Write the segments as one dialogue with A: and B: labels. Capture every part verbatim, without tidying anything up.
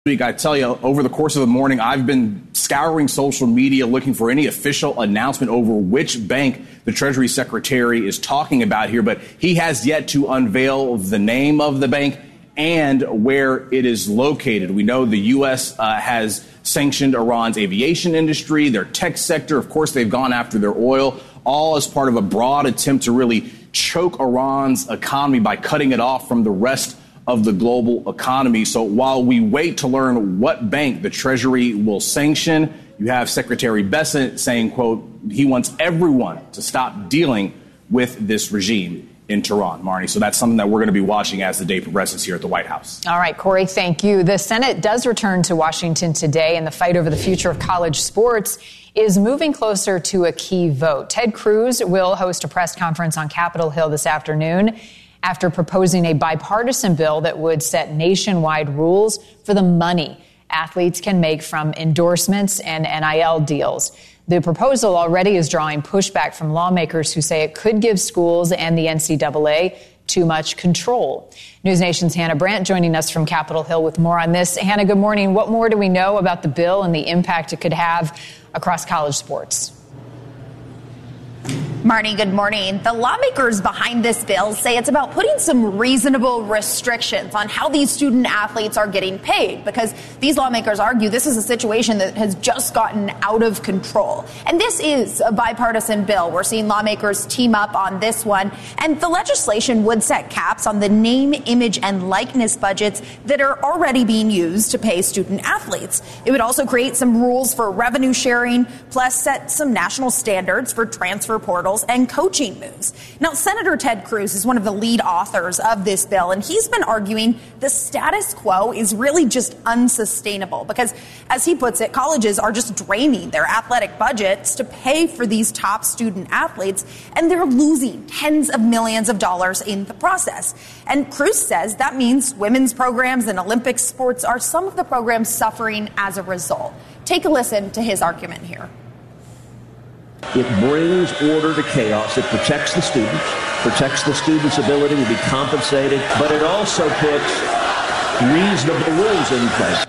A: week, I tell you, over the course of the morning, I've been scouring social media looking for any official announcement over which bank the Treasury Secretary is talking about here, but he has yet to unveil the name of the bank and where it is located. We know the U S uh, has sanctioned Iran's aviation industry, their tech sector. Of course, they've gone after their oil, all as part of a broad attempt to really choke Iran's economy by cutting it off from the rest of the global economy. So while we wait to learn what bank the Treasury will sanction, you have Secretary Bessent saying, quote, he wants everyone to stop dealing with this regime in Tehran. Marnie, so that's something that we're going to be watching as the day progresses here at the White House.
B: All right, Corey, thank you. The Senate does return to Washington today, and the fight over the future of college sports is moving closer to a key vote. Ted Cruz will host a press conference on Capitol Hill this afternoon after proposing a bipartisan bill that would set nationwide rules for the money athletes can make from endorsements and N I L deals. The proposal already is drawing pushback from lawmakers who say it could give schools and the N C double A too much control. News Nation's Hannah Brandt joining us from Capitol Hill with more on this. Hannah, good morning. What more do we know about the bill and the impact it could have across college sports?
C: Marnie, good morning. The lawmakers behind this bill say it's about putting some reasonable restrictions on how these student athletes are getting paid, because these lawmakers argue this is a situation that has just gotten out of control. And this is a bipartisan bill. We're seeing lawmakers team up on this one. And the legislation would set caps on the name, image, and likeness budgets that are already being used to pay student athletes. It would also create some rules for revenue sharing, plus set some national standards for transfer portals and coaching moves. Now, Senator Ted Cruz is one of the lead authors of this bill, and he's been arguing the status quo is really just unsustainable because, as he puts it, colleges are just draining their athletic budgets to pay for these top student athletes, and they're losing tens of millions of dollars in the process. And Cruz says that means women's programs and Olympic sports are some of the programs suffering as a result. Take a listen to his argument here.
D: It brings order to chaos. It protects the students, protects the students' ability to be compensated, but it also puts reasonable rules in place.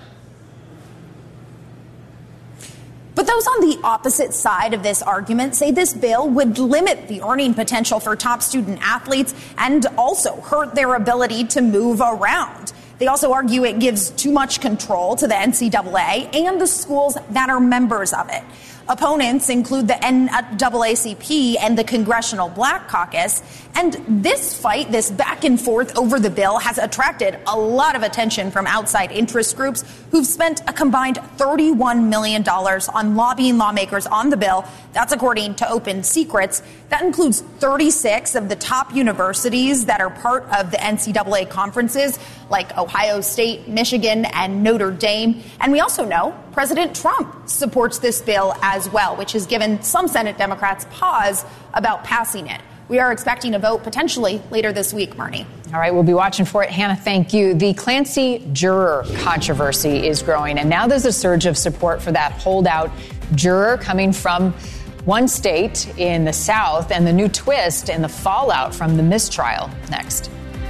C: But those on the opposite side of this argument say this bill would limit the earning potential for top student athletes and also hurt their ability to move around. They also argue it gives too much control to the N C double A and the schools that are members of it. Opponents include the N double A C P and the Congressional Black Caucus. And this fight, this back and forth over the bill, has attracted a lot of attention from outside interest groups who've spent a combined thirty-one million dollars on lobbying lawmakers on the bill. That's according to Open Secrets. That includes thirty-six of the top universities that are part of the N C double A conferences, like Ohio State, Michigan, and Notre Dame. And we also know President Trump supports this bill as well, which has given some Senate Democrats pause about passing it. We are expecting a vote potentially later this week, Marnie.
B: All right, we'll be watching for it. Hannah, thank you. The Clancy juror controversy is growing, and now there's a surge of support for that holdout juror coming from one state in the South, and the new twist and the fallout from the mistrial. Next.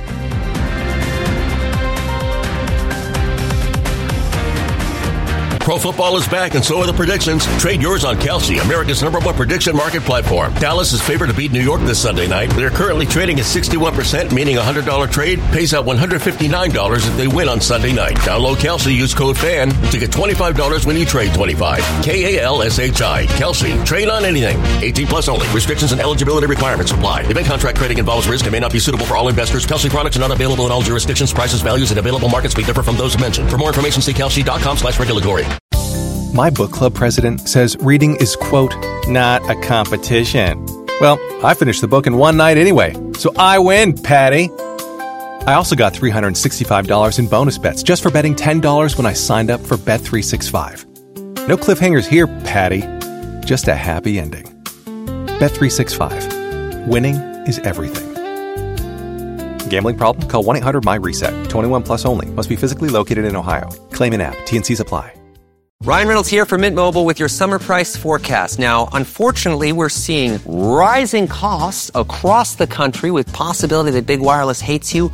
E: Pro football is back, and so are the predictions. Trade yours on Kalshi, America's number one prediction market platform. Dallas is favored to beat New York this Sunday night. They're currently trading at sixty-one percent, meaning a one hundred dollars trade pays out one hundred fifty-nine dollars if they win on Sunday night. Download Kalshi, use code FAN to get twenty-five dollars when you trade twenty-five. K A L S H I. Kalshi. Trade on anything. eighteen plus only. Restrictions and eligibility requirements apply. Event contract trading involves risk and may not be suitable for all investors. Kalshi products are not available in all jurisdictions. Prices, values, and available markets may differ from those mentioned. For more information, see kalshi.com slash regulatory.
F: My book club president says reading is, quote, not a competition. Well, I finished the book in one night anyway, so I win, Patty. I also got three hundred sixty-five dollars in bonus bets just for betting ten dollars when I signed up for Bet three sixty-five. No cliffhangers here, Patty. Just a happy ending. Bet three sixty-five. Winning is everything. Gambling problem? Call one eight hundred my reset. twenty-one plus only. Must be physically located in Ohio. Claim an app. T N Cs apply.
G: Ryan Reynolds here from Mint Mobile with your summer price forecast. Now, unfortunately, we're seeing rising costs across the country with possibility that big wireless hates you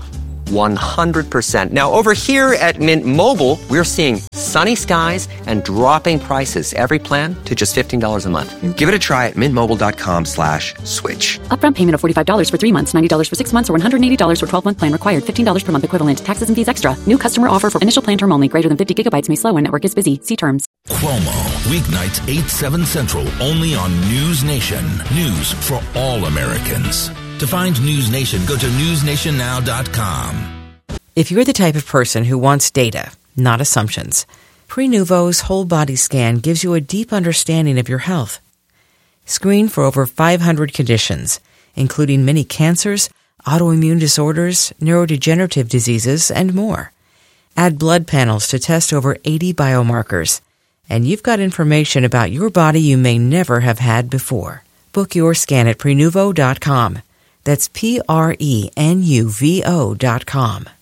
G: one hundred percent. Now, over here at Mint Mobile, we're seeing sunny skies and dropping prices. Every plan to just fifteen dollars a month. Give it a try at mintmobile.com slash switch.
H: Upfront payment of forty-five dollars for three months, ninety dollars for six months, or one hundred eighty dollars for twelve-month plan required. fifteen dollars per month equivalent. Taxes and fees extra. New customer offer for initial plan term only. Greater than fifty gigabytes may slow when network is busy. See terms.
I: Cuomo, weeknights eight, seven Central, only on News Nation. News for all Americans. To find News Nation, go to news nation now dot com.
J: If you're the type of person who wants data, not assumptions, Prenuvo's whole body scan gives you a deep understanding of your health. Screen for over five hundred conditions, including many cancers, autoimmune disorders, neurodegenerative diseases, and more. Add blood panels to test over eighty biomarkers, and you've got information about your body you may never have had before. Book your scan at Prenuvo dot com. That's P R E N U V O dot com.